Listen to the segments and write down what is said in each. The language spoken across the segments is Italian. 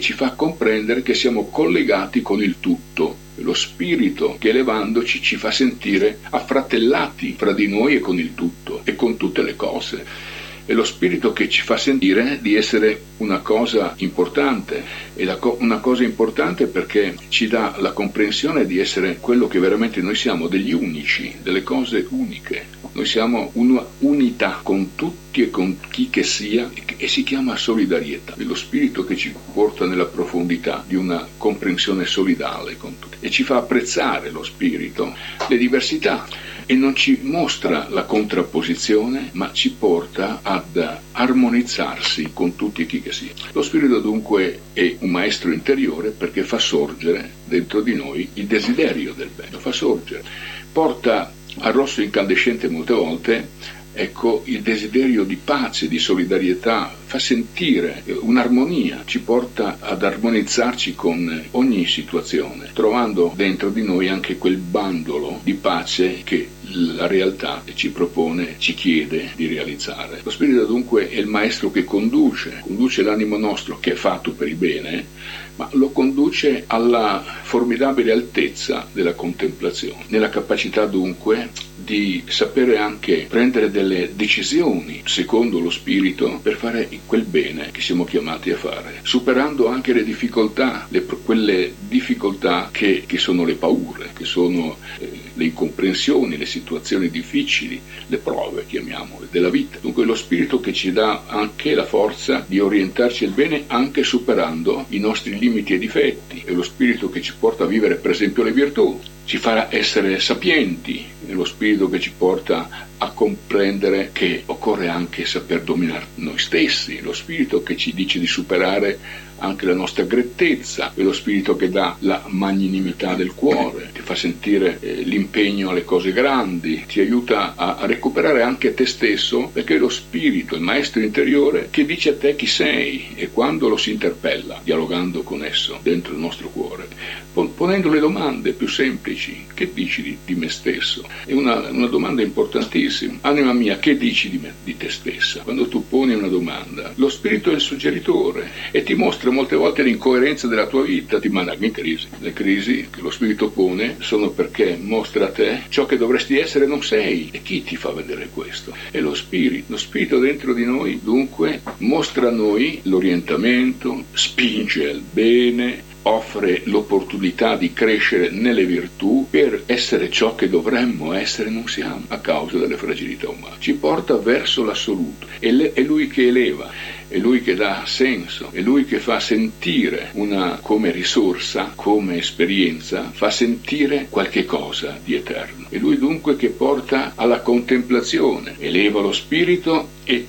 ci fa comprendere che siamo collegati con il tutto. È lo Spirito che elevandoci ci fa sentire affratellati fra di noi e con il tutto e con tutte le cose. È lo Spirito che ci fa sentire di essere una cosa importante, e una cosa importante perché ci dà la comprensione di essere quello che veramente noi siamo, degli unici, delle cose uniche. Noi siamo una unità con tutti e con chi che sia, e si chiama solidarietà. È lo Spirito che ci porta nella profondità di una comprensione solidale con tutti e ci fa apprezzare lo Spirito, le diversità, e non ci mostra la contrapposizione, ma ci porta ad armonizzarsi con tutti e chi che sia. Lo Spirito dunque è un maestro interiore perché fa sorgere dentro di noi il desiderio del bene, lo fa sorgere, porta al rosso incandescente molte volte, ecco, il desiderio di pace, di solidarietà, fa sentire un'armonia, ci porta ad armonizzarci con ogni situazione, trovando dentro di noi anche quel bandolo di pace che la realtà ci propone, ci chiede di realizzare. Lo Spirito dunque è il maestro che conduce l'animo nostro, che è fatto per il bene, ma lo conduce alla formidabile altezza della contemplazione, nella capacità dunque di sapere anche prendere delle decisioni secondo lo Spirito per fare quel bene che siamo chiamati a fare, superando anche le difficoltà, quelle difficoltà che sono le paure, che sono le incomprensioni, le situazioni difficili, le prove, chiamiamole, della vita. Dunque lo Spirito che ci dà anche la forza di orientarci al bene anche superando i nostri limiti e difetti. È lo Spirito che ci porta a vivere per esempio le virtù, ci fa essere sapienti, è lo Spirito che ci porta a comprendere che occorre anche saper dominare noi stessi, lo Spirito che ci dice di superare anche la nostra grettezza, è lo Spirito che dà la magnanimità del cuore, ti fa sentire l'impegno alle cose grandi, ti aiuta a recuperare anche te stesso, perché è lo Spirito, il maestro interiore, che dice a te chi sei, e quando lo si interpella, dialogando con esso dentro il nostro cuore, ponendo le domande più semplici: che dici di me stesso? È una domanda importantissima. Anima mia, che dici di te stessa? Quando tu poni una domanda, lo Spirito è il suggeritore e ti mostra molte volte l'incoerenza della tua vita, ti manda in crisi. Le crisi che lo Spirito pone sono perché mostra a te ciò che dovresti essere non sei. E chi ti fa vedere questo? È lo Spirito. Lo Spirito dentro di noi dunque mostra a noi l'orientamento, spinge al bene, offre l'opportunità di crescere nelle virtù per essere ciò che dovremmo essere non siamo a causa delle fragilità umane. Ci porta verso l'assoluto, è Lui che eleva, è Lui che dà senso, è Lui che fa sentire come risorsa, come esperienza, fa sentire qualche cosa di eterno. È Lui dunque che porta alla contemplazione, eleva lo spirito e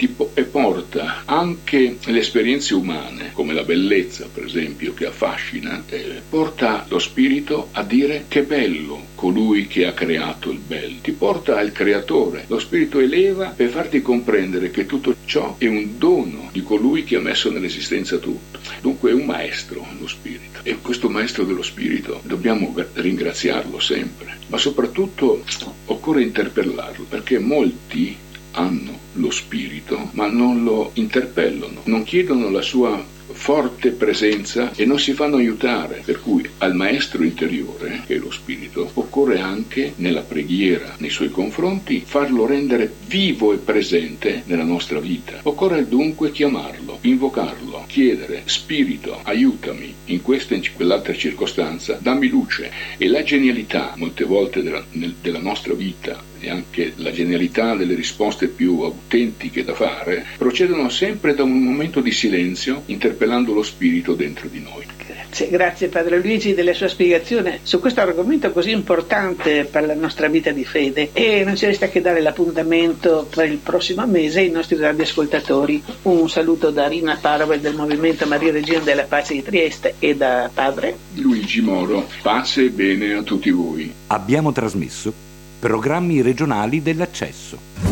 porta anche le esperienze umane, come la bellezza per esempio che affascina, porta lo spirito a dire che bello colui che ha creato il bello, ti porta al creatore. Lo spirito eleva per farti comprendere che tutto ciò è un dono di colui che ha messo nell'esistenza tutto. Dunque è un maestro lo spirito, e questo maestro dello spirito dobbiamo ringraziarlo sempre, ma soprattutto occorre interpellarlo, perché molti hanno lo spirito ma non lo interpellano, non chiedono la sua forte presenza e non si fanno aiutare, per cui al maestro interiore, che è lo spirito, occorre anche nella preghiera nei suoi confronti farlo rendere vivo e presente nella nostra vita. Occorre dunque chiamarlo, invocarlo, chiedere: spirito, aiutami in questa e in quell'altra circostanza, dammi luce. E la genialità molte volte della nostra vita e anche la genialità delle risposte più autentiche da fare procedono sempre da un momento di silenzio, interpellando lo spirito dentro di noi. Grazie Padre Luigi della sua spiegazione su questo argomento così importante per la nostra vita di fede, e non ci resta che dare l'appuntamento per il prossimo mese ai nostri radioascoltatori. Un saluto da Rina Parova del Movimento Maria Regina della Pace di Trieste e da Padre Luigi Moro. Pace e bene a tutti voi. Abbiamo trasmesso programmi regionali dell'accesso.